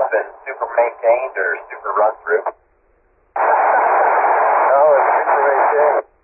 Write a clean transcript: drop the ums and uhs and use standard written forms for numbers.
been super maintained or super run through? No, it's super maintained.